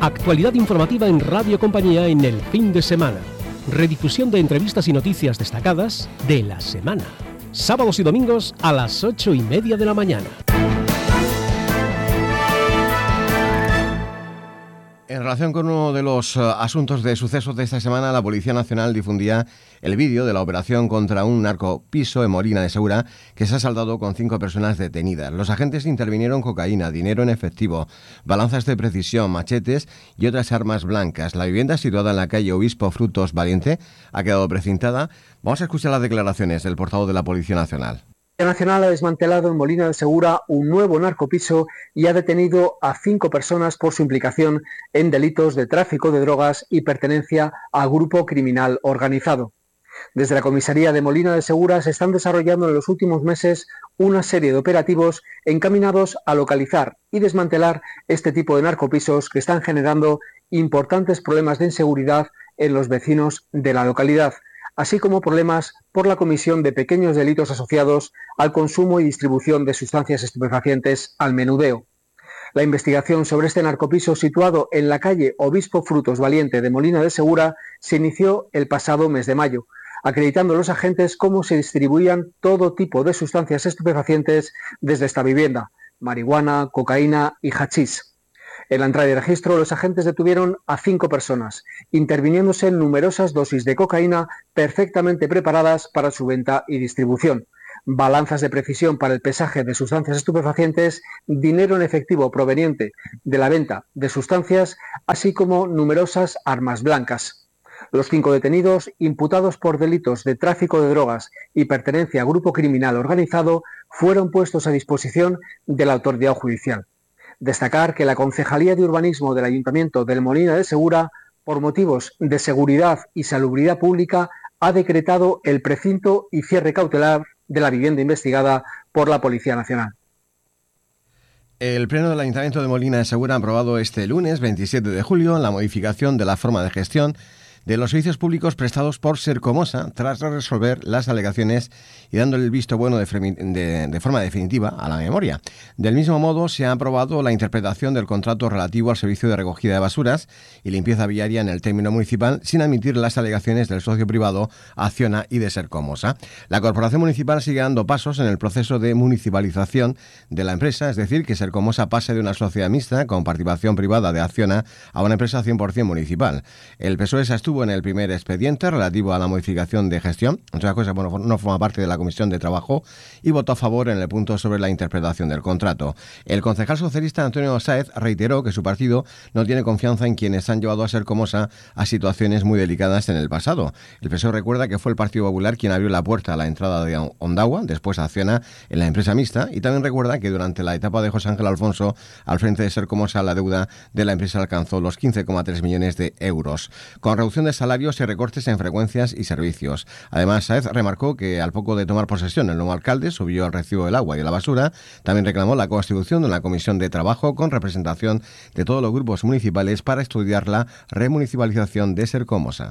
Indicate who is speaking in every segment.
Speaker 1: Actualidad informativa en Radio Compañía en el fin de semana. Redifusión de entrevistas y noticias destacadas de la semana. Sábados y domingos a las 8:30 de la mañana.
Speaker 2: En relación con uno de los asuntos de sucesos de esta semana, la Policía Nacional difundía el vídeo de la operación contra un narcopiso en Molina de Segura que se ha saldado con 5 personas detenidas. Los agentes intervinieron cocaína, dinero en efectivo, balanzas de precisión, machetes y otras armas blancas. La vivienda, situada en la calle Obispo Frutos Valiente, ha quedado precintada. Vamos a escuchar las declaraciones del portavoz de la Policía Nacional.
Speaker 3: La Policía Nacional ha desmantelado en Molina de Segura un nuevo narcopiso y ha detenido a 5 personas por su implicación en delitos de tráfico de drogas y pertenencia a grupo criminal organizado. Desde la comisaría de Molina de Segura se están desarrollando en los últimos meses una serie de operativos encaminados a localizar y desmantelar este tipo de narcopisos que están generando importantes problemas de inseguridad en los vecinos de la localidad, así como problemas por la comisión de pequeños delitos asociados al consumo y distribución de sustancias estupefacientes al menudeo. La investigación sobre este narcopiso situado en la calle Obispo Frutos Valiente de Molina de Segura se inició el pasado mes de mayo, acreditando a los agentes cómo se distribuían todo tipo de sustancias estupefacientes desde esta vivienda: marihuana, cocaína y hachís. En la entrada de registro, los agentes detuvieron a 5 personas, interviniéndose en numerosas dosis de cocaína perfectamente preparadas para su venta y distribución, balanzas de precisión para el pesaje de sustancias estupefacientes, dinero en efectivo proveniente de la venta de sustancias, así como numerosas armas blancas. Los 5 detenidos, imputados por delitos de tráfico de drogas y pertenencia a grupo criminal organizado, fueron puestos a disposición de la autoridad judicial. Destacar que la Concejalía de Urbanismo del Ayuntamiento del Molina de Segura, por motivos de seguridad y salubridad pública, ha decretado el precinto y cierre cautelar de la vivienda investigada por la Policía Nacional.
Speaker 2: El Pleno del Ayuntamiento de Molina de Segura ha aprobado este lunes 27 de julio la modificación de la forma de gestión de los servicios públicos prestados por Sercomosa tras resolver las alegaciones y dándole el visto bueno de forma definitiva a la memoria. Del mismo modo, se ha aprobado la interpretación del contrato relativo al servicio de recogida de basuras y limpieza viaria en el término municipal sin admitir las alegaciones del socio privado Acciona y de Sercomosa. La Corporación Municipal sigue dando pasos en el proceso de municipalización de la empresa, es decir, que Sercomosa pase de una sociedad mixta con participación privada de Acciona a una empresa 100% municipal. El PSOE se abstuvo en el primer expediente relativo a la modificación de gestión, otra cosa, no forma parte de la Comisión de Trabajo, y votó a favor en el punto sobre la interpretación del contrato. El concejal socialista Antonio Sáez reiteró que su partido no tiene confianza en quienes han llevado a Sercomosa a situaciones muy delicadas en el pasado. El PSOE recuerda que fue el Partido Popular quien abrió la puerta a la entrada de Ondagua, después Acciona en la empresa mixta, y también recuerda que durante la etapa de José Ángel Alfonso al frente de Sercomosa, la deuda de la empresa alcanzó los 15,3 millones de euros, con reducción de salarios y recortes en frecuencias y servicios. Además, Sáez remarcó que al poco de tomar posesión el nuevo alcalde subió el recibo del agua y de la basura. También reclamó la constitución de una comisión de trabajo con representación de todos los grupos municipales para estudiar la remunicipalización de Sercomosa.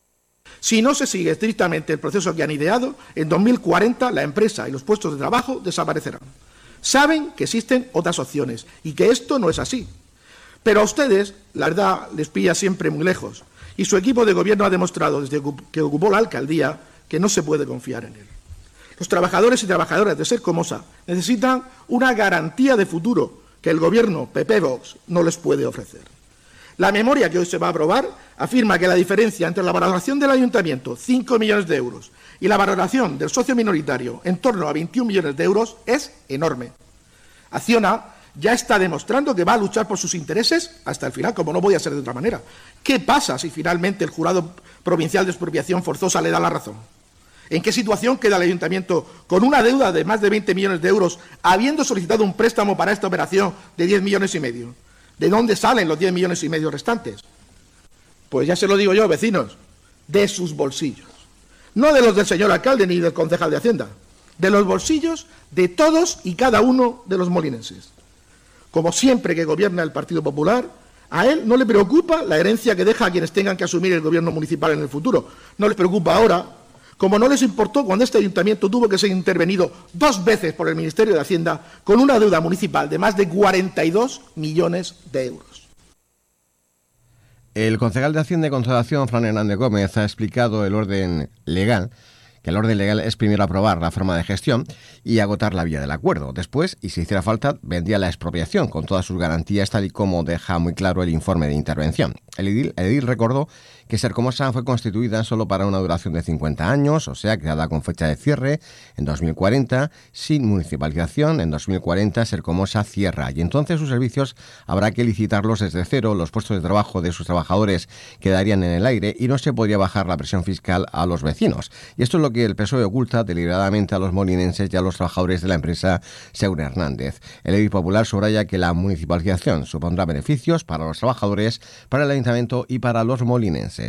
Speaker 4: Si no se sigue estrictamente el proceso que han ideado, en 2040 la empresa y los puestos de trabajo desaparecerán. Saben que existen otras opciones y que esto no es así. Pero a ustedes, la verdad, les pilla siempre muy lejos. Y su equipo de gobierno ha demostrado desde que ocupó la alcaldía que no se puede confiar en él. Los trabajadores y trabajadoras de Sercomosa necesitan una garantía de futuro que el gobierno PP-Vox no les puede ofrecer. La memoria que hoy se va a aprobar afirma que la diferencia entre la valoración del ayuntamiento, 5 millones de euros, y la valoración del socio minoritario, en torno a 21 millones de euros, es enorme. Acciona ya está demostrando que va a luchar por sus intereses hasta el final, como no podía ser de otra manera. ¿Qué pasa si finalmente el Jurado Provincial de Expropiación Forzosa le da la razón? ¿En qué situación queda el ayuntamiento con una deuda de más de 20 millones de euros, habiendo solicitado un préstamo para esta operación de 10 millones y medio? ¿De dónde salen los 10 millones y medio restantes? Pues ya se lo digo yo, vecinos, de sus bolsillos. No de los del señor alcalde ni del concejal de Hacienda, de los bolsillos de todos y cada uno de los molinenses. Como siempre que gobierna el Partido Popular, a él no le preocupa la herencia que deja a quienes tengan que asumir el gobierno municipal en el futuro. No les preocupa ahora, como no les importó cuando este ayuntamiento tuvo que ser intervenido 2 veces por el Ministerio de Hacienda con una deuda municipal de más de 42 millones de euros.
Speaker 2: El concejal de Hacienda y Conservación, Fran Hernández Gómez, ha explicado que el orden legal es primero aprobar la forma de gestión y agotar la vía del acuerdo. Después, y si hiciera falta, vendría la expropiación con todas sus garantías, tal y como deja muy claro el informe de intervención. El edil recordó que Sercomosa fue constituida solo para una duración de 50 años, o sea, creada con fecha de cierre en 2040, sin municipalización. En 2040 Sercomosa cierra y entonces sus servicios habrá que licitarlos desde cero, los puestos de trabajo de sus trabajadores quedarían en el aire y no se podría bajar la presión fiscal a los vecinos. Y esto es lo que el PSOE oculta deliberadamente a los molinenses y a los trabajadores de la empresa Segura Hernández. El edil popular subraya que la municipalización supondrá beneficios para los trabajadores, para el ayuntamiento y para los molinenses.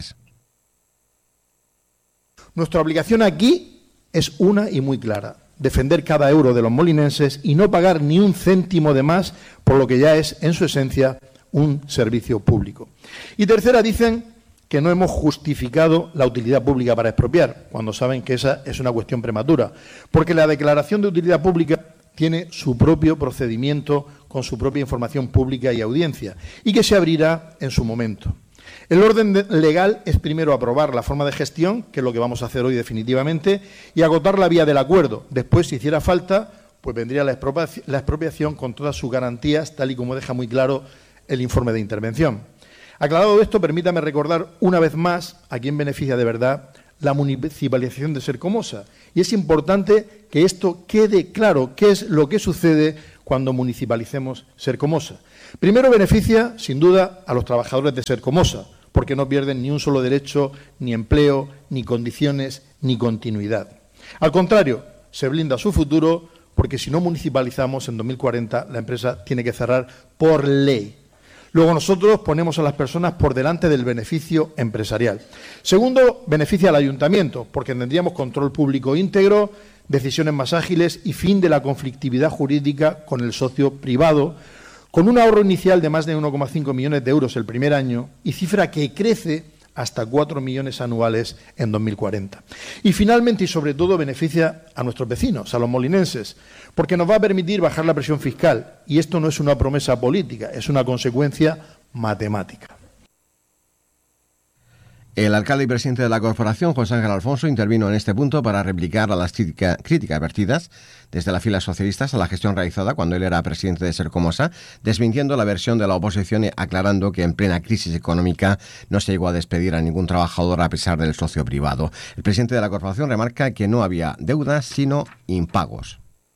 Speaker 4: Nuestra obligación aquí es una y muy clara: defender cada euro de los molinenses y no pagar ni un céntimo de más por lo que ya es, en su esencia, un servicio público. Y tercera, dicen que no hemos justificado la utilidad pública para expropiar, cuando saben que esa es una cuestión prematura, porque la declaración de utilidad pública tiene su propio procedimiento con su propia información pública y audiencia, y que se abrirá en su momento. El orden legal es primero aprobar la forma de gestión, que es lo que vamos a hacer hoy definitivamente, y agotar la vía del acuerdo. Después, si hiciera falta, pues vendría la expropiación con todas sus garantías, tal y como deja muy claro el informe de intervención. Aclarado esto, permítame recordar una vez más a quién beneficia de verdad la municipalización de Sercomosa. Y es importante que esto quede claro, qué es lo que sucede cuando municipalicemos Sercomosa. Primero, beneficia, sin duda, a los trabajadores de Sercomosa, porque no pierden ni un solo derecho, ni empleo, ni condiciones, ni continuidad. Al contrario, se blinda su futuro, porque si no municipalizamos en 2040, la empresa tiene que cerrar por ley. Luego nosotros ponemos a las personas por delante del beneficio empresarial. Segundo, beneficia al ayuntamiento, porque tendríamos control público íntegro, decisiones más ágiles y fin de la conflictividad jurídica con el socio privado, con un ahorro inicial de más de 1,5 millones de euros el primer año y cifra que crece hasta 4 millones anuales en 2040. Y finalmente y sobre todo beneficia a nuestros vecinos, a los molinenses, porque nos va a permitir bajar la presión fiscal. Y esto no es una promesa política, es una consecuencia matemática.
Speaker 2: El alcalde y presidente de la corporación, José Ángel Alfonso, intervino en este punto para replicar a las críticas vertidas desde las filas socialistas a la gestión realizada cuando él era presidente de Sercomosa, desmintiendo la versión de la oposición y aclarando que en plena crisis económica no se llegó a despedir a ningún trabajador a pesar del socio privado. El presidente de la corporación remarca que no había deudas, sino impagos.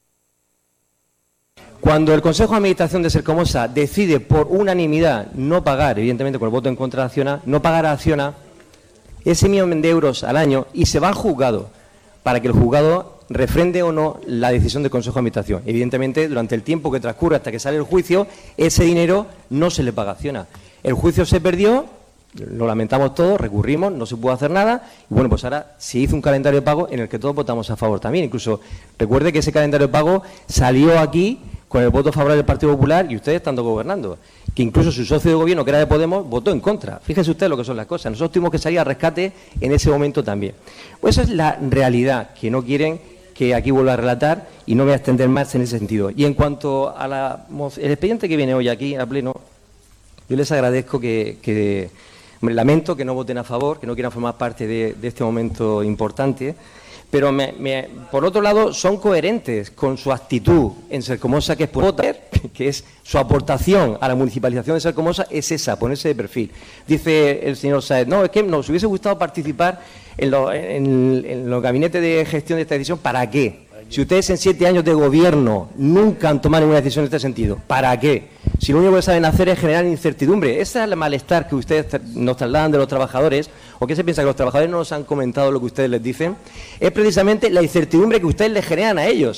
Speaker 5: Cuando el Consejo de Administración de Sercomosa decide por unanimidad no pagar, evidentemente con el voto en contra de Acciona, no pagar a Acciona ese millón de euros al año y se va al juzgado para que el juzgado refrende o no la decisión del Consejo de Administración. Evidentemente, durante el tiempo que transcurre hasta que sale el juicio, ese dinero no se le paga a Acciona. El juicio se perdió, lo lamentamos todos, recurrimos, no se pudo hacer nada y bueno, pues ahora se hizo un calendario de pago en el que todos votamos a favor también. Incluso recuerde que ese calendario de pago salió aquí con el voto favorable del Partido Popular y ustedes estando gobernando, que incluso su socio de gobierno, que era de Podemos, votó en contra. Fíjese usted lo que son las cosas. Nosotros tuvimos que salir a rescate en ese momento también. Pues esa es la realidad que no quieren que aquí vuelva a relatar y no voy a extender más en ese sentido. Y en cuanto a el expediente que viene hoy aquí a pleno, yo les agradezco que lamento que no voten a favor, que no quieran formar parte de este momento importante, pero por otro lado son coherentes con su actitud en Sercomosa, que es poder, que es su aportación a la municipalización de Sercomosa, es esa, ponerse de perfil. Dice el señor Sáez, no, es que nos hubiese gustado participar en los gabinetes de gestión de esta decisión. ¿Para qué? Si ustedes en 7 años de gobierno nunca han tomado ninguna decisión en este sentido, ¿para qué? Si lo único que saben hacer es generar incertidumbre. Ese es el malestar que ustedes nos trasladan de los trabajadores, o que se piensa que los trabajadores no nos han comentado lo que ustedes les dicen, es precisamente la incertidumbre que ustedes les generan a ellos.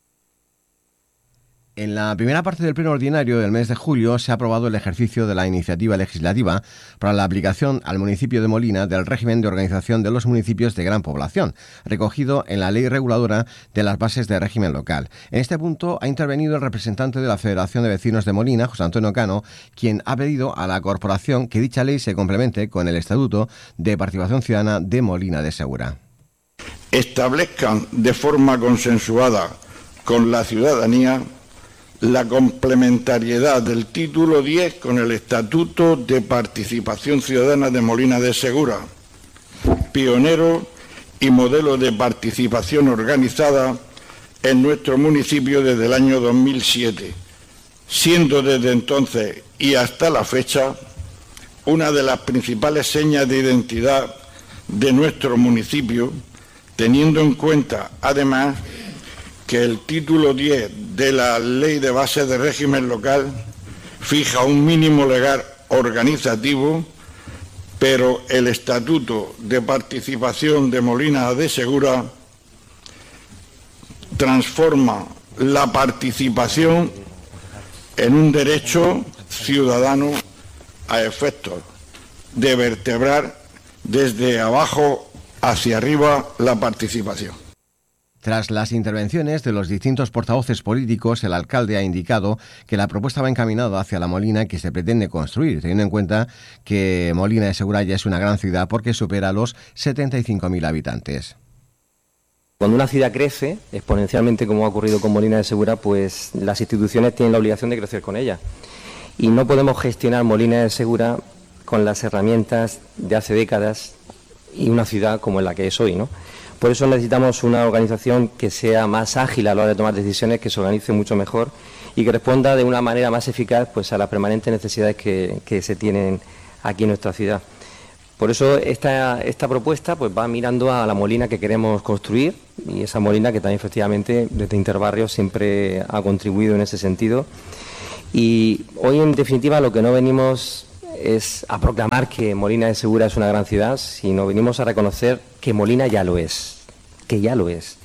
Speaker 2: En la primera parte del pleno ordinario del mes de julio se ha aprobado el ejercicio de la iniciativa legislativa para la aplicación al municipio de Molina del régimen de organización de los municipios de gran población, recogido en la ley reguladora de las bases de régimen local. En este punto ha intervenido el representante de la Federación de Vecinos de Molina, José Antonio Cano, quien ha pedido a la corporación que dicha ley se complemente con el Estatuto de Participación Ciudadana de Molina de Segura.
Speaker 6: Establezcan de forma consensuada con la ciudadanía la complementariedad del título 10 con el Estatuto de Participación Ciudadana de Molina de Segura, pionero y modelo de participación organizada en nuestro municipio desde el año 2007, siendo desde entonces y hasta la fecha una de las principales señas de identidad de nuestro municipio, teniendo en cuenta, además, que el título 10 de la Ley de Bases de Régimen Local fija un mínimo legal organizativo, pero el Estatuto de Participación de Molina de Segura transforma la participación en un derecho ciudadano a efectos de vertebrar desde abajo hacia arriba la participación.
Speaker 2: Tras las intervenciones de los distintos portavoces políticos, el alcalde ha indicado que la propuesta va encaminada hacia la Molina que se pretende construir, teniendo en cuenta que Molina de Segura ya es una gran ciudad porque supera los 75.000 habitantes.
Speaker 5: Cuando una ciudad crece exponencialmente, como ha ocurrido con Molina de Segura, pues las instituciones tienen la obligación de crecer con ella. Y no podemos gestionar Molina de Segura con las herramientas de hace décadas y una ciudad como la que es hoy, ¿no? Por eso necesitamos una organización que sea más ágil a la hora de tomar decisiones, que se organice mucho mejor y que responda de una manera más eficaz pues, a las permanentes necesidades que se tienen aquí en nuestra ciudad. Por eso esta propuesta pues, va mirando a la Molina que queremos construir y esa Molina que también efectivamente desde Interbarrios siempre ha contribuido en ese sentido. Y hoy en definitiva lo que no venimos es a proclamar que Molina de Segura es una gran ciudad, sino venimos a reconocer que Molina ya lo es, que ya lo es.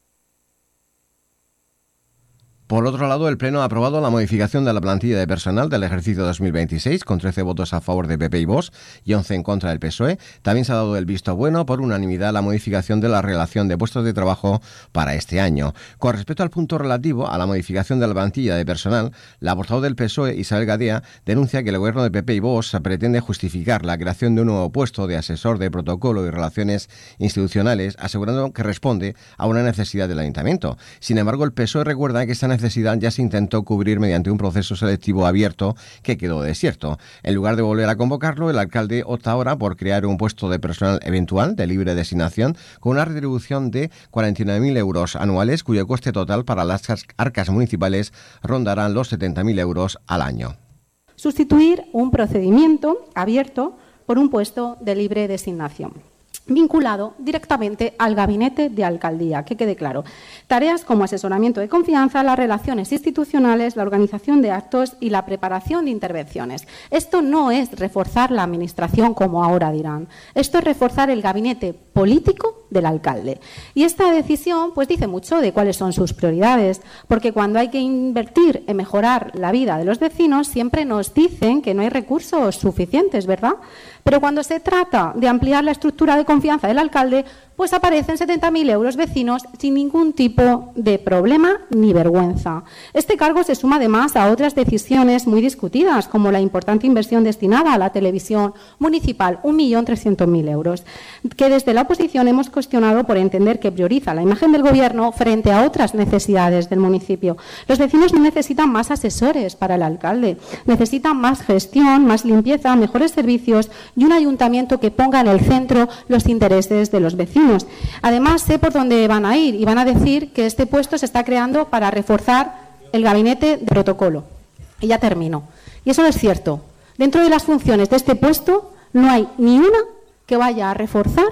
Speaker 2: Por otro lado, el Pleno ha aprobado la modificación de la plantilla de personal del ejercicio 2026, con 13 votos a favor de PP y Vox y 11 en contra del PSOE. También se ha dado el visto bueno por unanimidad a la modificación de la relación de puestos de trabajo para este año. Con respecto al punto relativo a la modificación de la plantilla de personal, la portavoz del PSOE, Isabel Gadea, denuncia que el gobierno de PP y Vox pretende justificar la creación de un nuevo puesto de asesor de protocolo y relaciones institucionales, asegurando que responde a una necesidad del ayuntamiento. Sin embargo, el PSOE recuerda que esta necesidad ya se intentó cubrir mediante un proceso selectivo abierto que quedó desierto. En lugar de volver a convocarlo, el alcalde opta ahora por crear un puesto de personal eventual de libre designación con una retribución de 49.000 euros anuales, cuyo coste total para las arcas municipales rondarán los 70.000 euros al año.
Speaker 7: Sustituir un procedimiento abierto por un puesto de libre designación, vinculado directamente al gabinete de alcaldía, que quede claro. Tareas como asesoramiento de confianza, las relaciones institucionales, la organización de actos y la preparación de intervenciones. Esto no es reforzar la administración, como ahora dirán. Esto es reforzar el gabinete político del alcalde. Y esta decisión pues dice mucho de cuáles son sus prioridades, porque cuando hay que invertir en mejorar la vida de los vecinos, siempre nos dicen que no hay recursos suficientes, ¿verdad? Pero cuando se trata de ampliar la estructura de confianza del alcalde, pues aparecen 70.000 euros vecinos sin ningún tipo de problema ni vergüenza. Este cargo se suma además a otras decisiones muy discutidas, como la importante inversión destinada a la televisión municipal, 1.300.000 euros, que desde la oposición hemos cuestionado por entender que prioriza la imagen del Gobierno frente a otras necesidades del municipio. Los vecinos no necesitan más asesores para el alcalde, necesitan más gestión, más limpieza, mejores servicios y un ayuntamiento que ponga en el centro los intereses de los vecinos. Además, sé por dónde van a ir y van a decir que este puesto se está creando para reforzar el gabinete de protocolo. Y ya termino. Y eso no es cierto. Dentro de las funciones de este puesto no hay ni una que vaya a reforzar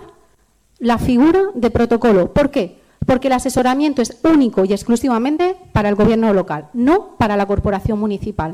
Speaker 7: la figura de protocolo. ¿Por qué? Porque el asesoramiento es único y exclusivamente para el gobierno local, no para la corporación municipal.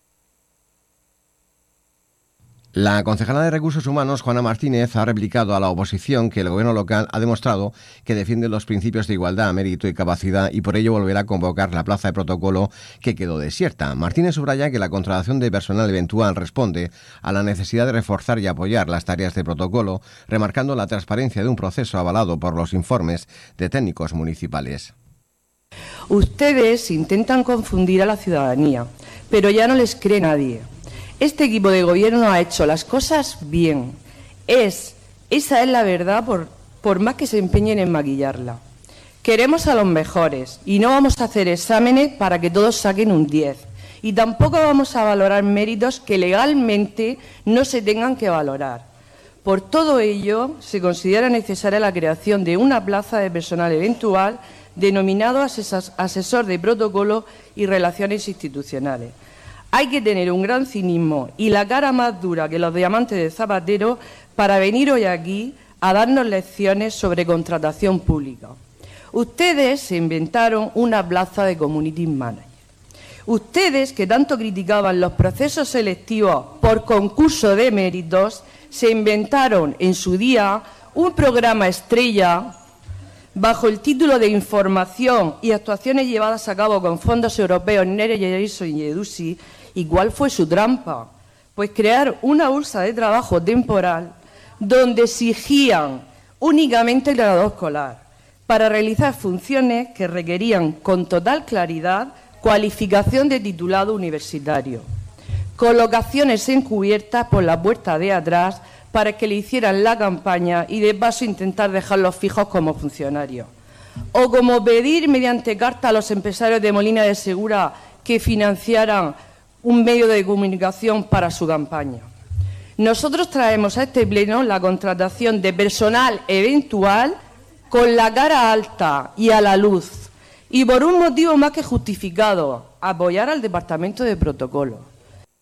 Speaker 2: La concejala de Recursos Humanos, Juana Martínez, ha replicado a la oposición que el gobierno local ha demostrado que defiende los principios de igualdad, mérito y capacidad y por ello volverá a convocar la plaza de protocolo que quedó desierta. Martínez subraya que la contratación de personal eventual responde a la necesidad de reforzar y apoyar las tareas de protocolo, remarcando la transparencia de un proceso avalado por los informes de técnicos municipales.
Speaker 8: Ustedes intentan confundir a la ciudadanía, pero ya no les cree nadie. Este equipo de gobierno ha hecho las cosas bien. Esa es la verdad por más que se empeñen en maquillarla. Queremos a los mejores y no vamos a hacer exámenes para que todos saquen un 10. Y tampoco vamos a valorar méritos que legalmente no se tengan que valorar. Por todo ello, se considera necesaria la creación de una plaza de personal eventual denominado asesor de protocolo y relaciones institucionales. Hay que tener un gran cinismo y la cara más dura que los diamantes de Zapatero para venir hoy aquí a darnos lecciones sobre contratación pública. Ustedes se inventaron una plaza de community manager. Ustedes, que tanto criticaban los procesos selectivos por concurso de méritos, se inventaron en su día un programa estrella bajo el título de Información y actuaciones llevadas a cabo con fondos europeos Next Generation y EDUSI. ¿Y cuál fue su trampa? Pues crear una bolsa de trabajo temporal donde exigían únicamente el grado escolar para realizar funciones que requerían con total claridad cualificación de titulado universitario, colocaciones encubiertas por la puerta de atrás para que le hicieran la campaña y de paso intentar dejarlos fijos como funcionarios, o como pedir mediante carta a los empresarios de Molina de Segura que financiaran un medio de comunicación para su campaña. Nosotros traemos a este pleno la contratación de personal eventual con la cara alta y a la luz, y por un motivo más que justificado: apoyar al Departamento de Protocolo.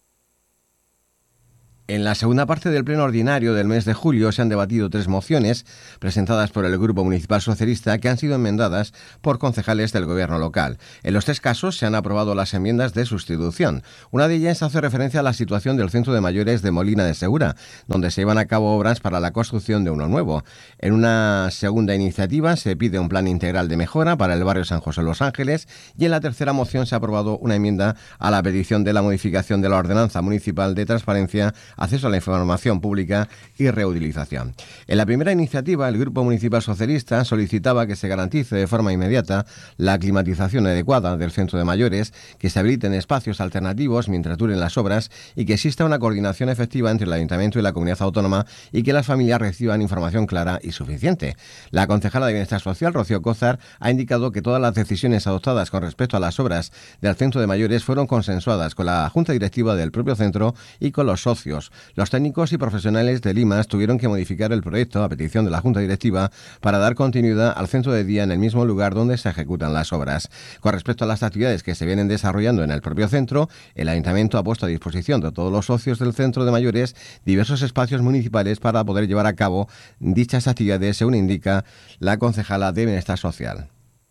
Speaker 2: En la segunda parte del pleno ordinario del mes de julio se han debatido 3 mociones presentadas por el Grupo Municipal Socialista que han sido enmendadas por concejales del Gobierno local. En los 3 casos se han aprobado las enmiendas de sustitución. Una de ellas hace referencia a la situación del Centro de Mayores de Molina de Segura, donde se llevan a cabo obras para la construcción de uno nuevo. En una segunda iniciativa se pide un plan integral de mejora para el barrio San José Los Ángeles, y en la tercera moción se ha aprobado una enmienda a la petición de la modificación de la Ordenanza Municipal de Transparencia, Acceso a la Información Pública y Reutilización. En la primera iniciativa, el Grupo Municipal Socialista solicitaba que se garantice de forma inmediata la climatización adecuada del centro de mayores, que se habiliten espacios alternativos mientras duren las obras y que exista una coordinación efectiva entre el Ayuntamiento y la Comunidad Autónoma y que las familias reciban información clara y suficiente. La concejala de Bienestar Social, Rocío Cózar, ha indicado que todas las decisiones adoptadas con respecto a las obras del centro de mayores fueron consensuadas con la Junta Directiva del propio centro y con los socios. Los técnicos y profesionales de Limas tuvieron que modificar el proyecto a petición de la Junta Directiva para dar continuidad al centro de día en el mismo lugar donde se ejecutan las obras. Con respecto a las actividades que se vienen desarrollando en el propio centro, el Ayuntamiento ha puesto a disposición de todos los socios del centro de mayores diversos espacios municipales para poder llevar a cabo dichas actividades, según indica la concejala de Bienestar Social.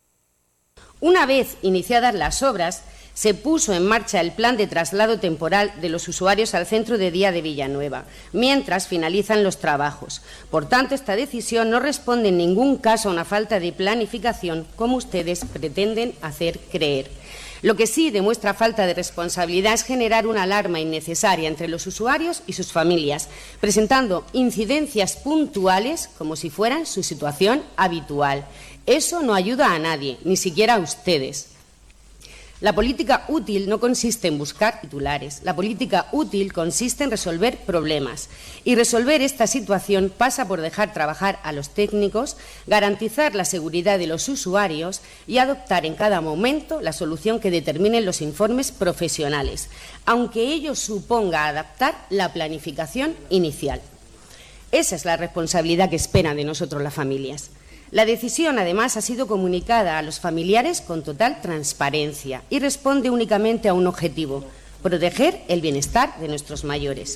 Speaker 9: Una vez iniciadas las obras, se puso en marcha el plan de traslado temporal de los usuarios al centro de día de Villanueva, mientras finalizan los trabajos. Por tanto, esta decisión no responde en ningún caso a una falta de planificación, como ustedes pretenden hacer creer. Lo que sí demuestra falta de responsabilidad es generar una alarma innecesaria entre los usuarios y sus familias, presentando incidencias puntuales como si fueran su situación habitual. Eso no ayuda a nadie, ni siquiera a ustedes. La política útil no consiste en buscar titulares. La política útil consiste en resolver problemas. Y resolver esta situación pasa por dejar trabajar a los técnicos, garantizar la seguridad de los usuarios y adoptar en cada momento la solución que determinen los informes profesionales, aunque ello suponga adaptar la planificación inicial. Esa es la responsabilidad que esperan de nosotros las familias. La decisión, además, ha sido comunicada a los familiares con total transparencia y responde únicamente a un objetivo: proteger el bienestar de nuestros mayores.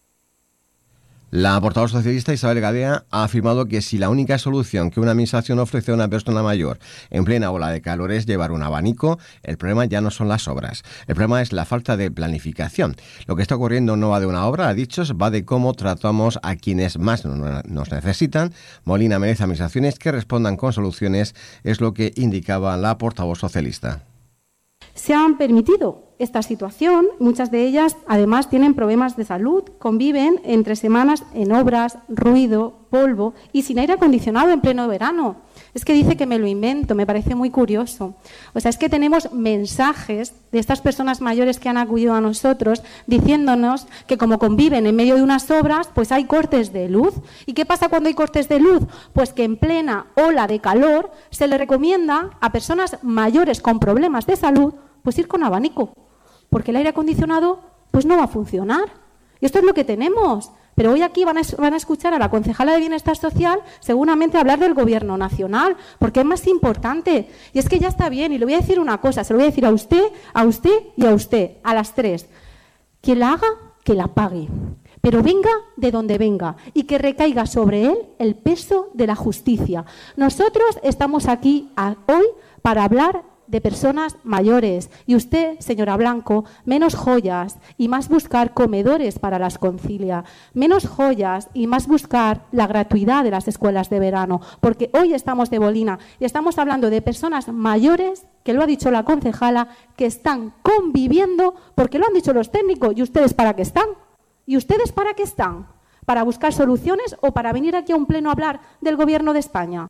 Speaker 2: La portavoz socialista Isabel Gadea ha afirmado que si la única solución que una administración ofrece a una persona mayor en plena ola de calor es llevar un abanico, el problema ya no son las obras. El problema es la falta de planificación. Lo que está ocurriendo no va de una obra, ha dicho, va de cómo tratamos a quienes más nos necesitan. Molina merece administraciones que respondan con soluciones, es lo que indicaba la portavoz socialista.
Speaker 7: Se han permitido esta situación, muchas de ellas además tienen problemas de salud, conviven entre semanas en obras, ruido, polvo y sin aire acondicionado en pleno verano. Es que dice que me lo invento, me parece muy curioso. O sea, es que tenemos mensajes de estas personas mayores que han acudido a nosotros diciéndonos que como conviven en medio de unas obras, pues hay cortes de luz. ¿Y qué pasa cuando hay cortes de luz? Pues que en plena ola de calor se le recomienda a personas mayores con problemas de salud pues ir con abanico, porque el aire acondicionado pues no va a funcionar. Y esto es lo que tenemos. Pero hoy aquí van a escuchar a la concejala de Bienestar Social seguramente hablar del Gobierno nacional, porque es más importante. Y es que ya está bien, y le voy a decir una cosa, se lo voy a decir a usted y a usted, a las tres. Quien la haga, que la pague. Pero venga de donde venga y que recaiga sobre él el peso de la justicia. Nosotros estamos aquí hoy para hablar de personas mayores. Y usted, señora Blanco, menos joyas y más buscar comedores para las Concilia. Menos joyas y más buscar la gratuidad de las escuelas de verano. Porque hoy estamos de bolina y estamos hablando de personas mayores, que lo ha dicho la concejala, que están conviviendo, porque lo han dicho los técnicos. ¿Y ustedes para qué están? ¿Y ustedes para qué están? ¿Para buscar soluciones o para venir aquí a un pleno a hablar del Gobierno de España?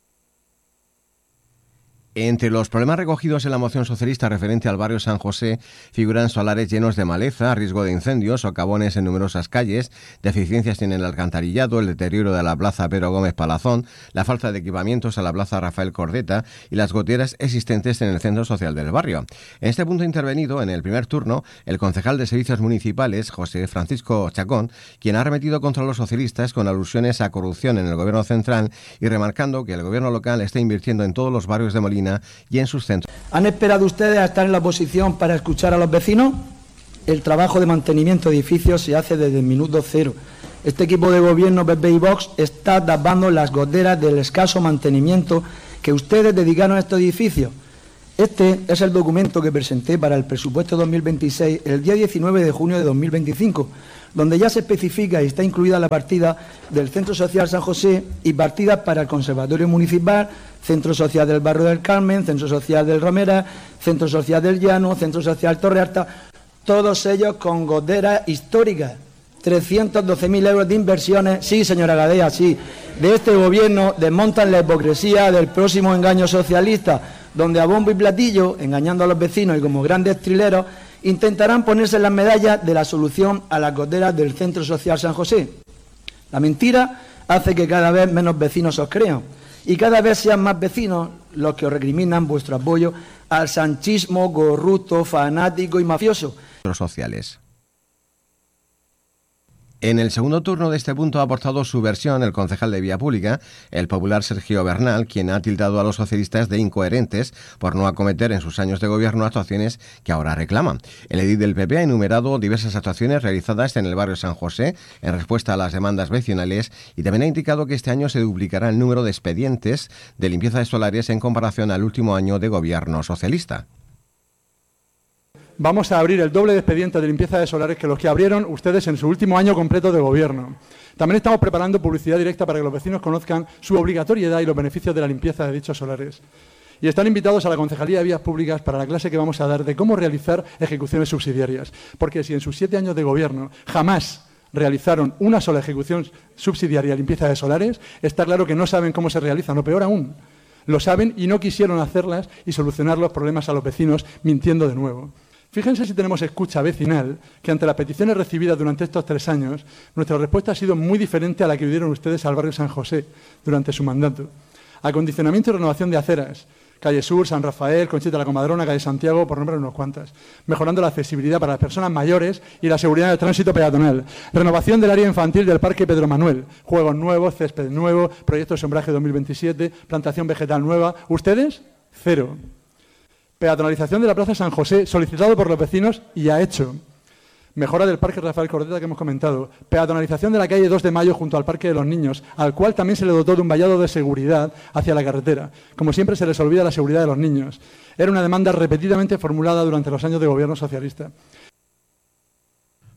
Speaker 2: Entre los problemas recogidos en la moción socialista referente al barrio San José figuran solares llenos de maleza, riesgo de incendios, socavones en numerosas calles, deficiencias en el alcantarillado, el deterioro de la plaza Pedro Gómez Palazón, la falta de equipamientos a la plaza Rafael Cordeta y las goteras existentes en el centro social del barrio. En este punto ha intervenido en el primer turno el concejal de Servicios Municipales, José Francisco Chacón, quien ha arremetido contra los socialistas con alusiones a corrupción en el gobierno central y remarcando que el gobierno local está invirtiendo en todos los barrios de Molina y en sus centros.
Speaker 10: ¿Han esperado ustedes a estar en la oposición para escuchar a los vecinos? El trabajo de mantenimiento de edificios se hace desde el minuto cero. Este equipo de gobierno, PP y Vox, está tapando las goteras del escaso mantenimiento que ustedes dedicaron a estos edificios. Este es el documento que presenté para el presupuesto 2026 el día 19 de junio de 2025, donde ya se especifica y está incluida la partida del Centro Social San José y partidas para el Conservatorio Municipal, Centro Social del Barrio del Carmen, Centro Social del Romera, Centro Social del Llano, Centro Social Torre Alta, todos ellos con goteras históricas. 312.000 euros de inversiones, sí, señora Gadea, sí, de este gobierno desmontan la hipocresía del próximo engaño socialista, donde a bombo y platillo, engañando a los vecinos y como grandes trileros, intentarán ponerse las medallas de la solución a las goteras del Centro Social San José. La mentira hace que cada vez menos vecinos os crean y cada vez sean más vecinos los que os recriminan vuestro apoyo al sanchismo corrupto, fanático y mafioso.
Speaker 2: Los sociales. En el segundo turno de este punto ha aportado su versión el concejal de Vía Pública, el popular Sergio Bernal, quien ha tildado a los socialistas de incoherentes por no acometer en sus años de gobierno actuaciones que ahora reclaman. El edil del PP ha enumerado diversas actuaciones realizadas en el barrio San José en respuesta a las demandas vecinales y también ha indicado que este año se duplicará el número de expedientes de limpieza de solares en comparación al último año de gobierno socialista.
Speaker 11: Vamos a abrir el doble de expedientes de limpieza de solares que los que abrieron ustedes en su último año completo de gobierno. También estamos preparando publicidad directa para que los vecinos conozcan su obligatoriedad y los beneficios de la limpieza de dichos solares. Y están invitados a la Concejalía de Vías Públicas para la clase que vamos a dar de cómo realizar ejecuciones subsidiarias. Porque si en sus 7 años de gobierno jamás realizaron una sola ejecución subsidiaria de limpieza de solares, está claro que no saben cómo se realizan, o peor aún, lo saben y no quisieron hacerlas y solucionar los problemas a los vecinos mintiendo de nuevo. Fíjense si tenemos escucha vecinal, que ante las peticiones recibidas durante estos 3 años, nuestra respuesta ha sido muy diferente a la que dieron ustedes al barrio San José durante su mandato. Acondicionamiento y renovación de aceras, calle Sur, San Rafael, Conchita la Comadrona, calle Santiago, por nombrar unos cuantas. Mejorando la accesibilidad para las personas mayores y la seguridad del tránsito peatonal. Renovación del área infantil del Parque Pedro Manuel. Juegos nuevos, césped nuevo, proyecto de sombraje 2027, plantación vegetal nueva. ¿Ustedes? 0. Peatonalización de la Plaza San José, solicitado por los vecinos y ya hecho. Mejora del Parque Rafael Cordeta que hemos comentado. Peatonalización de la calle 2 de Mayo junto al Parque de los Niños, al cual también se le dotó de un vallado de seguridad hacia la carretera. Como siempre se les olvida la seguridad de los niños. Era una demanda repetidamente formulada durante los años de gobierno socialista.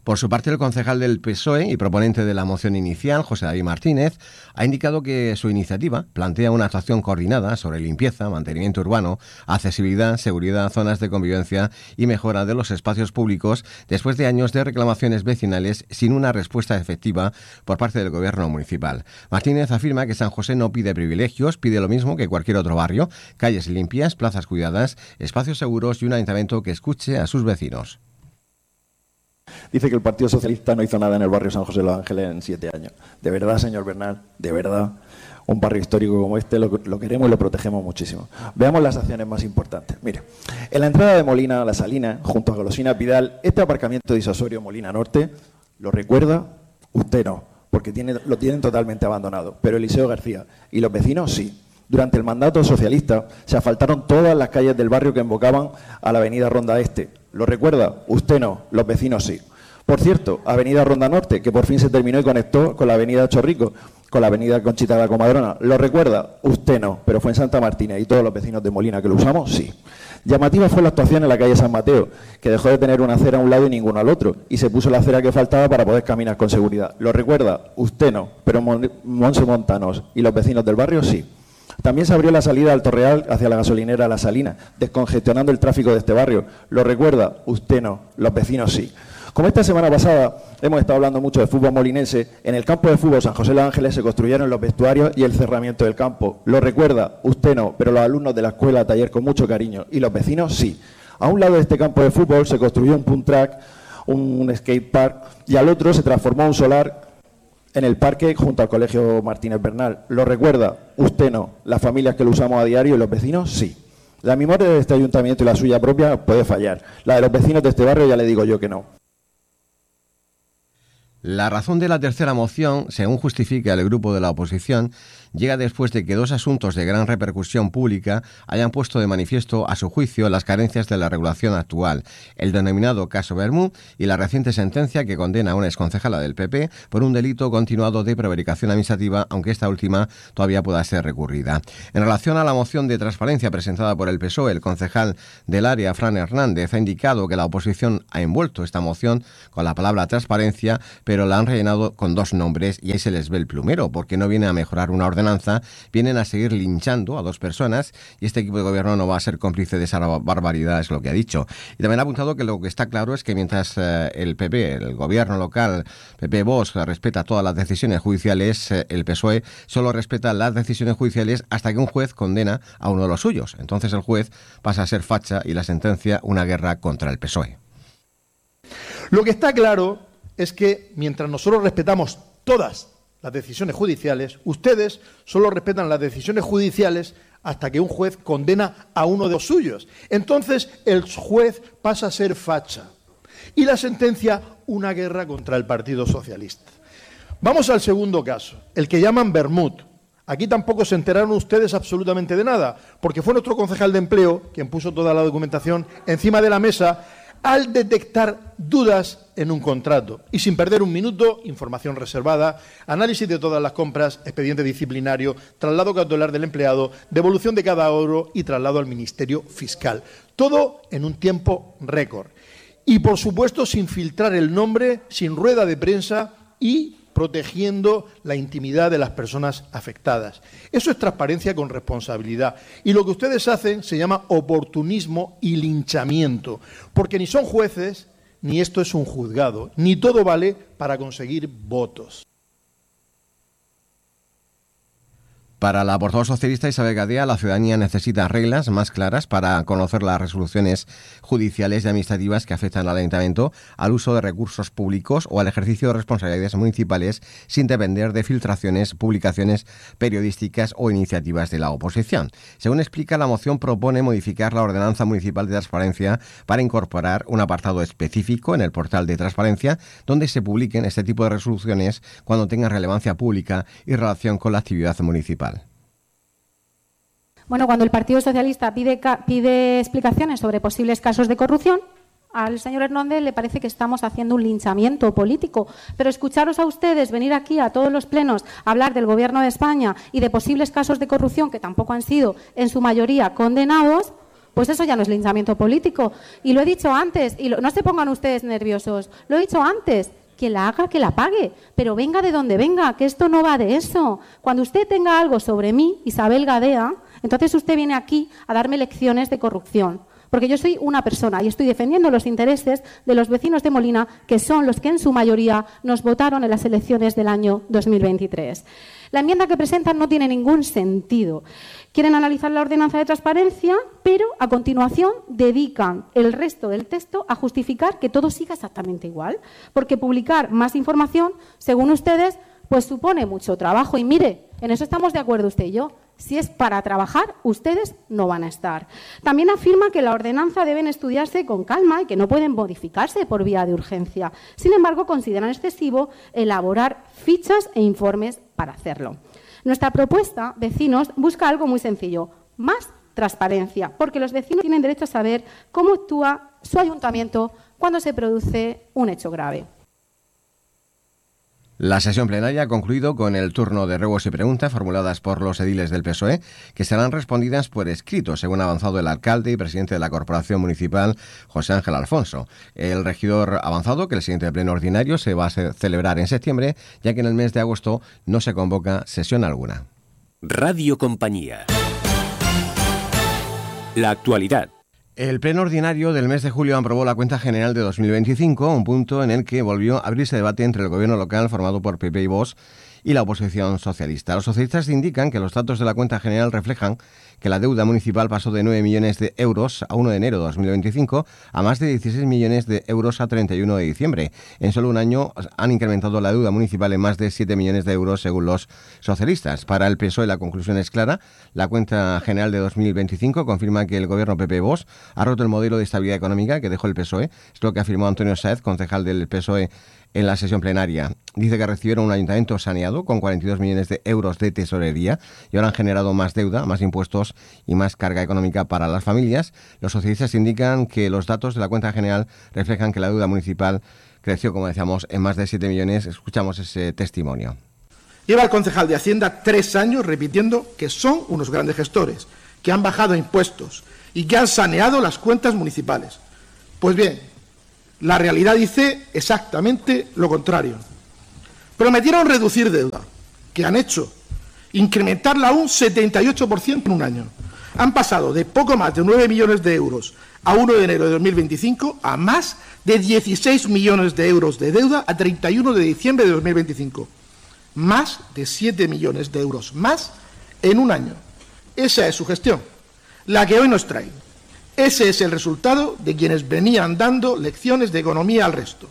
Speaker 2: Por su parte, el concejal del PSOE y proponente de la moción inicial, José David Martínez, ha indicado que su iniciativa plantea una actuación coordinada sobre limpieza, mantenimiento urbano, accesibilidad, seguridad, zonas de convivencia y mejora de los espacios públicos después de años de reclamaciones vecinales sin una respuesta efectiva por parte del gobierno municipal. Martínez afirma que San José no pide privilegios, pide lo mismo que cualquier otro barrio: calles limpias, plazas cuidadas, espacios seguros y un ayuntamiento que escuche a sus vecinos.
Speaker 12: Dice que el Partido Socialista no hizo nada en el barrio San José de los Ángeles en 7 años. De verdad, señor Bernal, de verdad, un barrio histórico como este lo queremos y lo protegemos muchísimo. Veamos las acciones más importantes. Mire, en la entrada de Molina a La Salina, junto a Golosina Pidal, este aparcamiento disuasorio Molina Norte, ¿lo recuerda? Usted no, porque lo tienen totalmente abandonado. Pero Eliseo García y los vecinos sí. Durante el mandato socialista se asfaltaron todas las calles del barrio que embocaban a la avenida Ronda Este. ¿Lo recuerda? Usted no, los vecinos sí. Por cierto, avenida Ronda Norte, que por fin se terminó y conectó con la avenida Chorrico, con la avenida Conchita de la Comadrona. ¿Lo recuerda? Usted no, pero fue en Santa Martina y todos los vecinos de Molina que lo usamos, sí. Llamativa fue la actuación en la calle San Mateo, que dejó de tener una acera a un lado y ninguno al otro, y se puso la acera que faltaba para poder caminar con seguridad. ¿Lo recuerda? Usted no, pero Monse Montanos y los vecinos del barrio sí. También se abrió la salida al Torreal hacia la gasolinera La Salina, descongestionando el tráfico de este barrio. ¿Lo recuerda? Usted no, los vecinos sí. Como esta semana pasada hemos estado hablando mucho de fútbol molinense, en el campo de fútbol San José de los Ángeles se construyeron los vestuarios y el cerramiento del campo. ¿Lo recuerda? Usted no, pero los alumnos de la escuela taller con mucho cariño, y los vecinos sí. A un lado de este campo de fútbol se construyó un punt track, un skate park, y al otro se transformó un solar en el parque junto al Colegio Martínez Bernal. ¿Lo recuerda? Usted no. Las familias que lo usamos a diario y los vecinos sí. La memoria de este ayuntamiento y la suya propia puede fallar. La de los vecinos de este barrio ya le digo yo que no.
Speaker 2: La razón de la tercera moción, según justifica el grupo de la oposición, llega después de que 2 asuntos de gran repercusión pública hayan puesto de manifiesto, a su juicio, las carencias de la regulación actual: el denominado caso Bermú y la reciente sentencia que condena a una exconcejala del PP por un delito continuado de prevaricación administrativa, aunque esta última todavía pueda ser recurrida. En relación a la moción de transparencia presentada por el PSOE, el concejal del área, Fran Hernández, ha indicado que la oposición ha envuelto esta moción con la palabra transparencia, pero la han rellenado con 2 nombres y ahí se les ve el plumero, porque no viene a mejorar una ordenanza, vienen a seguir linchando a 2 personas, y este equipo de gobierno no va a ser cómplice de esa barbaridad, es lo que ha dicho. Y también ha apuntado que lo que está claro es que mientras el PP, el gobierno local, PP-Vox, respeta todas las decisiones judiciales, el PSOE solo respeta las decisiones judiciales hasta que un juez condena a uno de los suyos. Entonces el juez pasa a ser facha y la sentencia una guerra contra el PSOE.
Speaker 4: Lo que está claro es que mientras nosotros respetamos todas las decisiones judiciales, ustedes solo respetan las decisiones judiciales hasta que un juez condena a uno de los suyos. Entonces el juez pasa a ser facha y la sentencia una guerra contra el Partido Socialista. Vamos al segundo caso, el que llaman Bermud. Aquí tampoco se enteraron ustedes absolutamente de nada, porque fue nuestro concejal de empleo quien puso toda la documentación encima de la mesa al detectar dudas en un contrato. Y sin perder un minuto, información reservada, análisis de todas las compras, expediente disciplinario, traslado cautelar del empleado, devolución de cada euro y traslado al Ministerio Fiscal. Todo en un tiempo récord. Y, por supuesto, sin filtrar el nombre, sin rueda de prensa y protegiendo la intimidad de las personas afectadas. Eso es transparencia con responsabilidad. Y lo que ustedes hacen se llama oportunismo y linchamiento, porque ni son jueces, ni esto es un juzgado, ni todo vale para conseguir votos.
Speaker 2: Para la portavoz socialista Isabel Gadea, la ciudadanía necesita reglas más claras para conocer las resoluciones judiciales y administrativas que afectan al ayuntamiento, al uso de recursos públicos o al ejercicio de responsabilidades municipales sin depender de filtraciones, publicaciones periodísticas o iniciativas de la oposición. Según explica, la moción propone modificar la ordenanza municipal de transparencia para incorporar un apartado específico en el portal de transparencia donde se publiquen este tipo de resoluciones cuando tengan relevancia pública y relación con la actividad municipal.
Speaker 7: Bueno, cuando el Partido Socialista pide explicaciones sobre posibles casos de corrupción, al señor Hernández le parece que estamos haciendo un linchamiento político. Pero escucharos a ustedes venir aquí a todos los plenos a hablar del Gobierno de España y de posibles casos de corrupción que tampoco han sido en su mayoría condenados, pues eso ya no es linchamiento político. Y lo he dicho antes, y no se pongan ustedes nerviosos, lo he dicho antes, que la haga, que la pague, pero venga de donde venga, que esto no va de eso. Cuando usted tenga algo sobre mí, Isabel Gadea, entonces usted viene aquí a darme lecciones de corrupción. Porque yo soy una persona y estoy defendiendo los intereses de los vecinos de Molina, que son los que en su mayoría nos votaron en las elecciones del año 2023. La enmienda que presentan no tiene ningún sentido. Quieren analizar la ordenanza de transparencia, pero a continuación dedican el resto del texto a justificar que todo siga exactamente igual. Porque publicar más información, según ustedes, pues supone mucho trabajo. Y mire, en eso estamos de acuerdo usted y yo. Si es para trabajar, ustedes no van a estar. También afirma que la ordenanza deben estudiarse con calma y que no pueden modificarse por vía de urgencia. Sin embargo, consideran excesivo elaborar fichas e informes para hacerlo. Nuestra propuesta, vecinos, busca algo muy sencillo, más transparencia, porque los vecinos tienen derecho a saber cómo actúa su ayuntamiento cuando se produce un hecho grave.
Speaker 2: La sesión plenaria ha concluido con el turno de ruegos y preguntas formuladas por los ediles del PSOE, que serán respondidas por escrito, según ha avanzado el alcalde y presidente de la Corporación Municipal, José Ángel Alfonso. El regidor ha avanzado que el siguiente pleno ordinario se va a celebrar en septiembre, ya que en el mes de agosto no se convoca sesión alguna.
Speaker 1: Radio Compañía. La actualidad.
Speaker 2: El pleno ordinario del mes de julio aprobó la cuenta general de 2025, un punto en el que volvió a abrirse debate entre el gobierno local formado por PP y Vox y la oposición socialista. Los socialistas indican que los datos de la cuenta general reflejan que la deuda municipal pasó de 9 millones de euros a 1 de enero de 2025 a más de 16 millones de euros a 31 de diciembre. En solo un año han incrementado la deuda municipal en más de 7 millones de euros según los socialistas. Para el PSOE la conclusión es clara. La cuenta general de 2025 confirma que el gobierno PP-Vox ha roto el modelo de estabilidad económica que dejó el PSOE. Es lo que afirmó Antonio Sáez, concejal del PSOE, en la sesión plenaria. Dice que recibieron un ayuntamiento saneado con 42 millones de euros de tesorería y ahora han generado más deuda, más impuestos y más carga económica para las familias. Los socialistas indican que los datos de la cuenta general reflejan que la deuda municipal creció, como decíamos, en más de 7 millones. Escuchamos ese testimonio.
Speaker 4: Lleva el concejal de Hacienda 3 años repitiendo que son unos grandes gestores, que han bajado impuestos y que han saneado las cuentas municipales. Pues bien, la realidad dice exactamente lo contrario. Prometieron reducir deuda, que han hecho, incrementarla un 78% en un año. Han pasado de poco más de 9 millones de euros a 1 de enero de 2025 a más de 16 millones de euros de deuda a 31 de diciembre de 2025. Más de 7 millones de euros más en un año. Esa es su gestión, la que hoy nos trae. Ese es el resultado de quienes venían dando lecciones de economía al resto.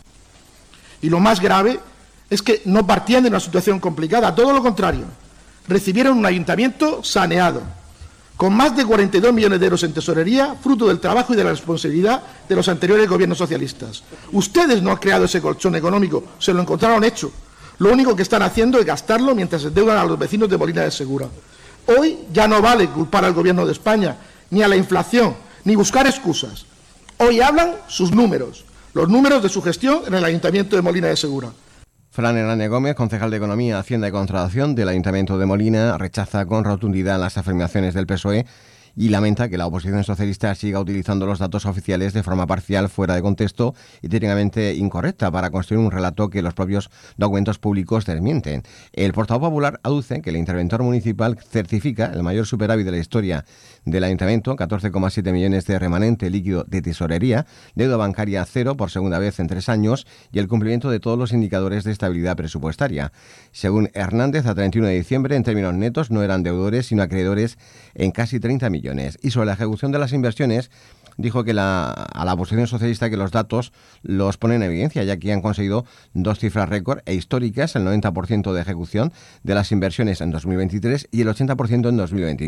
Speaker 4: Y lo más grave es que no partían de una situación complicada, todo lo contrario. Recibieron un ayuntamiento saneado, con más de 42 millones de euros en tesorería, fruto del trabajo y de la responsabilidad de los anteriores gobiernos socialistas. Ustedes no han creado ese colchón económico, se lo encontraron hecho. Lo único que están haciendo es gastarlo mientras endeudan a los vecinos de Molina de Segura. Hoy ya no vale culpar al gobierno de España, ni a la inflación, ni buscar excusas. Hoy hablan sus números, los números de su gestión en el Ayuntamiento de Molina de Segura.
Speaker 2: Fran Hernández Gómez, concejal de Economía, Hacienda y Contratación del Ayuntamiento de Molina, rechaza con rotundidad las afirmaciones del PSOE y lamenta que la oposición socialista siga utilizando los datos oficiales de forma parcial, fuera de contexto y técnicamente incorrecta para construir un relato que los propios documentos públicos desmienten. El portavoz popular aduce que el interventor municipal certifica el mayor superávit de la historia del ayuntamiento, 14,7 millones de remanente líquido de tesorería, deuda bancaria cero por segunda vez en 3 años y el cumplimiento de todos los indicadores de estabilidad presupuestaria. Según Hernández, a 31 de diciembre, en términos netos, no eran deudores, sino acreedores en casi 30 millones. Y sobre la ejecución de las inversiones, dijo que a la oposición socialista que los datos los ponen en evidencia, ya que han conseguido 2 cifras récord e históricas, el 90% de ejecución de las inversiones en 2023 y el 80% en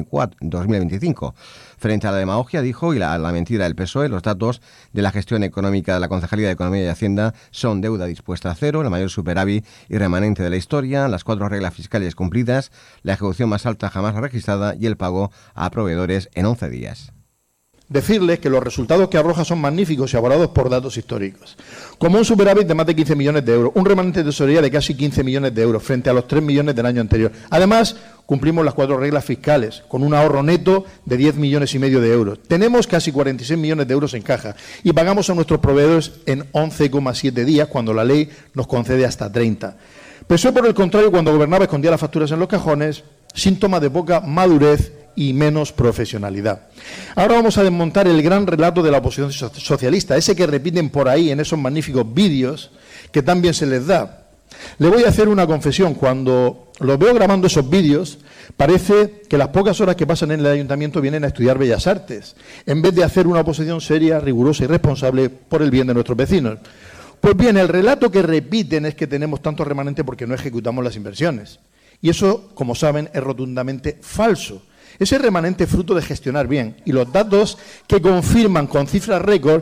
Speaker 2: 2025. Frente a la demagogia, dijo, y la mentira del PSOE, los datos de la gestión económica de la Concejalía de Economía y Hacienda son deuda dispuesta a cero, el mayor superávit y remanente de la historia, las 4 reglas fiscales cumplidas, la ejecución más alta jamás registrada y el pago a proveedores en 11 días.
Speaker 13: decirles que los resultados que arroja son magníficos y avalados por datos históricos. Como un superávit de más de 15 millones de euros, un remanente de tesorería de casi 15 millones de euros frente a los 3 millones del año anterior. Además, cumplimos las 4 reglas fiscales, con un ahorro neto de 10 millones y medio de euros. Tenemos casi 46 millones de euros en caja y pagamos a nuestros proveedores en 11,7 días, cuando la ley nos concede hasta 30. PSOE, por el contrario, cuando gobernaba escondía las facturas en los cajones, síntoma de poca madurez y menos profesionalidad. Ahora vamos a desmontar el gran relato de la oposición socialista, ese que repiten por ahí en esos magníficos vídeos que tan bien se les da. Le voy a hacer una confesión. Cuando los veo grabando esos vídeos, parece que las pocas horas que pasan en el ayuntamiento vienen a estudiar Bellas Artes, en vez de hacer una oposición seria, rigurosa y responsable por el bien de nuestros vecinos. Pues bien, el relato que repiten es que tenemos tanto remanente porque no ejecutamos las inversiones. Y eso, como saben, es rotundamente falso. Ese remanente es fruto de gestionar bien, y los datos que confirman con cifras récord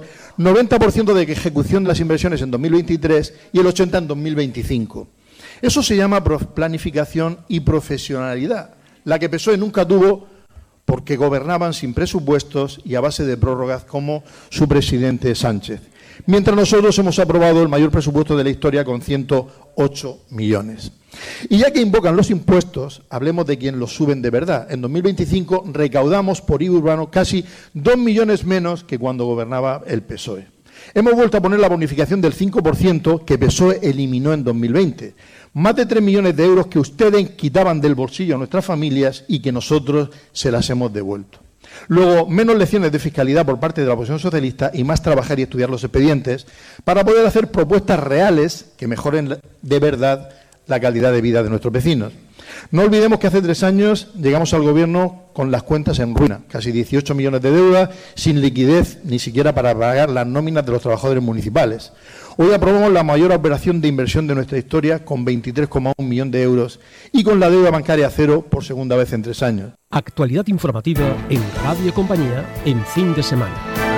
Speaker 13: 90% de ejecución de las inversiones en 2023 y el 80% en 2025. Eso se llama planificación y profesionalidad, la que PSOE nunca tuvo porque gobernaban sin presupuestos y a base de prórrogas como su presidente Sánchez. Mientras nosotros hemos aprobado el mayor presupuesto de la historia con 108 millones. Y ya que invocan los impuestos, hablemos de quién los suben de verdad. En 2025 recaudamos por IVA urbano casi 2 millones menos que cuando gobernaba el PSOE. Hemos vuelto a poner la bonificación del 5% que PSOE eliminó en 2020. Más de 3 millones de euros que ustedes quitaban del bolsillo a nuestras familias y que nosotros se las hemos devuelto. Luego, menos lecciones de fiscalidad por parte de la oposición socialista y más trabajar y estudiar los expedientes para poder hacer propuestas reales que mejoren de verdad la calidad de vida de nuestros vecinos. No olvidemos que hace 3 años llegamos al Gobierno con las cuentas en ruina, casi 18 millones de deuda, sin liquidez ni siquiera para pagar las nóminas de los trabajadores municipales. Hoy aprobamos la mayor operación de inversión de nuestra historia con 23,1 millones de euros y con la deuda bancaria a cero por segunda vez en 3 años.
Speaker 1: Actualidad informativa en Radio Compañía en fin de semana.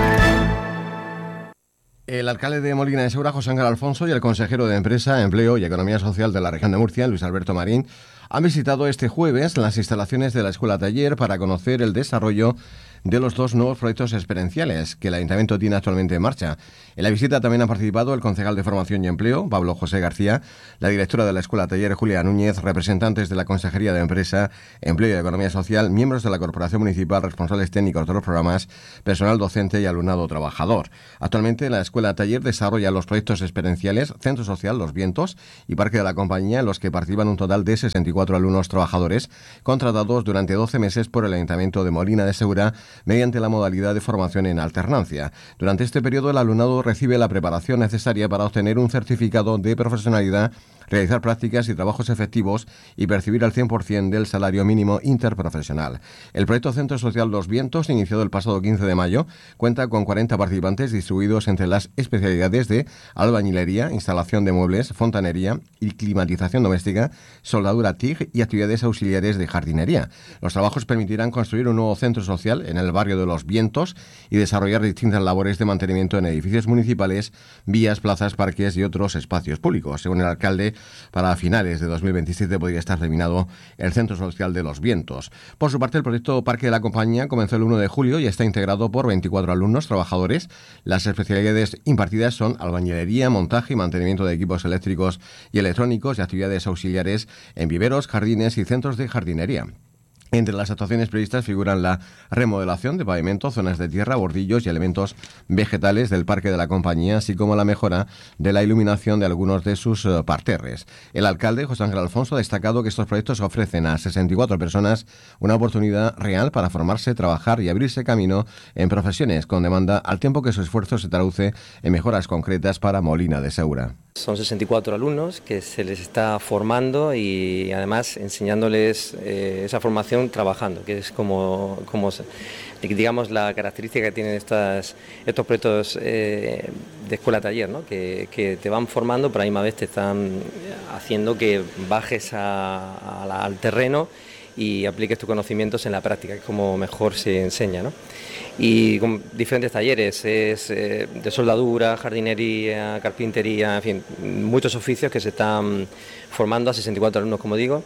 Speaker 2: El alcalde de Molina de Segura, José Ángel Alfonso, y el consejero de Empresa, Empleo y Economía Social de la región de Murcia, Luis Alberto Marín, han visitado este jueves las instalaciones de la Escuela Taller para conocer el desarrollo de los 2 nuevos proyectos experienciales que el Ayuntamiento tiene actualmente en marcha. En la visita también han participado el concejal de Formación y Empleo, Pablo José García, la directora de la Escuela Taller, Julia Núñez, representantes de la Consejería de Empresa, Empleo y Economía Social, miembros de la Corporación Municipal, responsables técnicos de los programas, personal docente y alumnado trabajador. Actualmente la Escuela Taller desarrolla los proyectos experienciales Centro Social Los Vientos y Parque de la Compañía, en los que participan un total de 64 alumnos trabajadores contratados durante 12 meses por el Ayuntamiento de Molina de Segura mediante la modalidad de formación en alternancia. Durante este periodo el alumnado recibe la preparación necesaria para obtener un certificado de profesionalidad, realizar prácticas y trabajos efectivos y percibir el 100% del salario mínimo interprofesional. El proyecto Centro Social Los Vientos, iniciado el pasado 15 de mayo, cuenta con 40 participantes distribuidos entre las especialidades de albañilería, instalación de muebles, fontanería y climatización doméstica, soldadura TIG y actividades auxiliares de jardinería. Los trabajos permitirán construir un nuevo centro social en el barrio de Los Vientos y desarrollar distintas labores de mantenimiento en edificios municipales, vías, plazas, parques y otros espacios públicos. Según el alcalde, para finales de 2027 podría estar terminado el Centro Social de Los Vientos. Por su parte, el proyecto Parque de la Compañía comenzó el 1 de julio y está integrado por 24 alumnos trabajadores. Las especialidades impartidas son albañilería, montaje y mantenimiento de equipos eléctricos y electrónicos y actividades auxiliares en viveros, jardines y centros de jardinería. Entre las actuaciones previstas figuran la remodelación de pavimento, zonas de tierra, bordillos y elementos vegetales del Parque de la Compañía, así como la mejora de la iluminación de algunos de sus parterres. El alcalde, José Ángel Alfonso, ha destacado que estos proyectos ofrecen a 64 personas una oportunidad real para formarse, trabajar y abrirse camino en profesiones con demanda, al tiempo que su esfuerzo se traduce en mejoras concretas para Molina de Segura.
Speaker 5: Son 64 alumnos que se les está formando y además enseñándoles esa formación trabajando, que es como digamos la característica que tienen estos proyectos de escuela-taller, ¿no? que te van formando, pero a la misma vez te están haciendo que bajes al terreno y apliques tus conocimientos en la práctica, que es como mejor se enseña, ¿no? Y con diferentes talleres, de soldadura, jardinería, carpintería, en fin, muchos oficios que se están formando a 64 alumnos, como digo,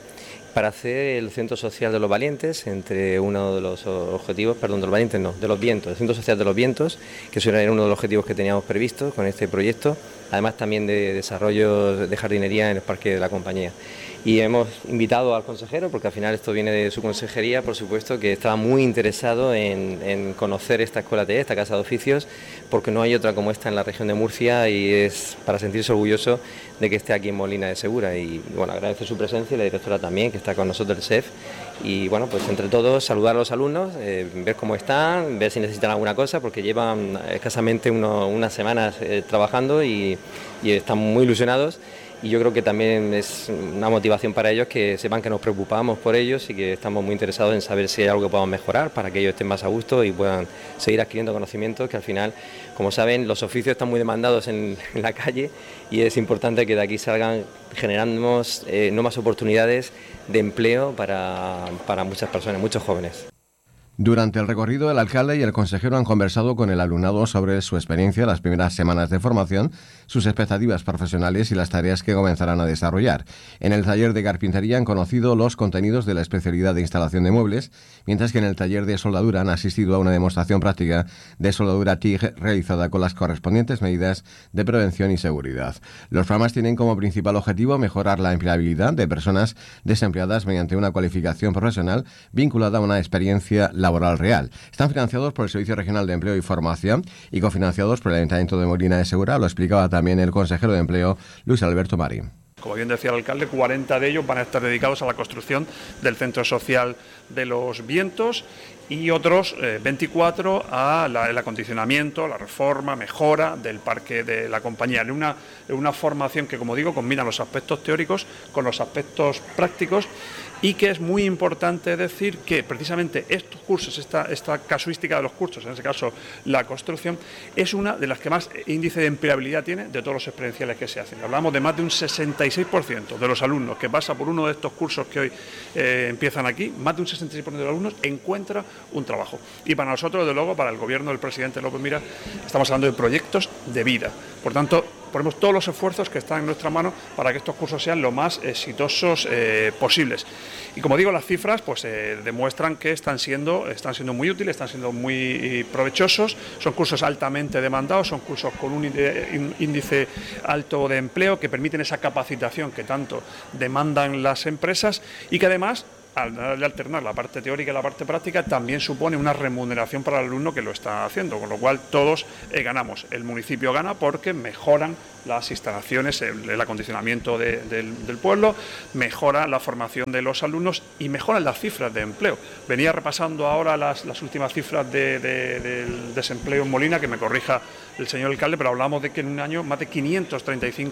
Speaker 5: para hacer el Centro Social de los Valientes, entre uno de los objetivos, perdón, de los Valientes no, de los Vientos, el Centro Social de los Vientos, que eso era uno de los objetivos que teníamos previsto con este proyecto, además también de desarrollo de jardinería en el parque de la compañía. Y hemos invitado al consejero, porque al final esto viene de su consejería, por supuesto, que estaba muy interesado en conocer esta escuela TE, esta casa de oficios, porque no hay otra como esta en la región de Murcia y es para sentirse orgulloso de que esté aquí en Molina de Segura. Y bueno, agradece su presencia y la directora también, que está con nosotros, el SEF. Y bueno, pues entre todos saludar a los alumnos, ver cómo están, ver si necesitan alguna cosa, porque llevan escasamente unas semanas trabajando y están muy ilusionados. Y yo creo que también es una motivación para ellos que sepan que nos preocupamos por ellos y que estamos muy interesados en saber si hay algo que podamos mejorar para que ellos estén más a gusto y puedan seguir adquiriendo conocimientos, que al final, como saben, los oficios están muy demandados en la calle y es importante que de aquí salgan generando nuevas oportunidades de empleo para muchas personas, muchos jóvenes.
Speaker 2: Durante el recorrido, el alcalde y el consejero han conversado con el alumnado sobre su experiencia, las primeras semanas de formación, sus expectativas profesionales y las tareas que comenzarán a desarrollar. En el taller de carpintería han conocido los contenidos de la especialidad de instalación de muebles, mientras que en el taller de soldadura han asistido a una demostración práctica de soldadura TIG realizada con las correspondientes medidas de prevención y seguridad. Los programas tienen como principal objetivo mejorar la empleabilidad de personas desempleadas mediante una cualificación profesional vinculada a una experiencia laboral real. Están financiados por el Servicio Regional de Empleo y Formación y cofinanciados por el Ayuntamiento de Molina de Segura, lo explicaba también el consejero de Empleo, Luis Alberto Marín.
Speaker 14: Como bien decía el alcalde, 40 de ellos van a estar dedicados a la construcción del Centro Social de los Vientos y otros 24 al acondicionamiento, la reforma, mejora del parque de la compañía. En una formación que, como digo, combina los aspectos teóricos con los aspectos prácticos y que es muy importante decir que precisamente estos cursos, esta casuística de los cursos, en este caso la construcción, es una de las que más índice de empleabilidad tiene de todos los experienciales que se hacen. Hablamos de más de un 66% de los alumnos que pasa por uno de estos cursos que hoy empiezan aquí, más de un 66% de los alumnos encuentra un trabajo. Y para nosotros, desde luego, para el gobierno del presidente López Miras, estamos hablando de proyectos de vida. Por tanto, ponemos todos los esfuerzos que están en nuestra mano para que estos cursos sean lo más exitosos posibles. Y como digo, las cifras pues demuestran que están siendo muy útiles, están siendo muy provechosos. Son cursos altamente demandados, son cursos con un índice alto de empleo que permiten esa capacitación que tanto demandan las empresas y que además, al alternar la parte teórica y la parte práctica, también supone una remuneración para el alumno que lo está haciendo, con lo cual todos ganamos. El municipio gana porque mejoran las instalaciones, el acondicionamiento del pueblo, mejora la formación de los alumnos y mejoran las cifras de empleo. Venía repasando ahora las últimas cifras del desempleo en Molina, que me corrija el señor alcalde, pero hablamos de que en un año más de 535